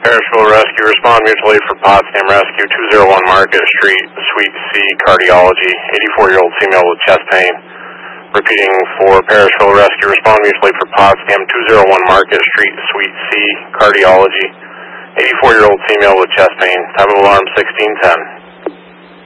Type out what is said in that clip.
Parashville Rescue, respond mutually for Potsdam Rescue, 201 Market Street, Suite C, cardiology, 84-year-old female with chest pain. Repeating for Parashville Rescue, respond mutually for Potsdam, 201 Market Street, Suite C, cardiology, 84-year-old female with chest pain. Time of alarm 1610.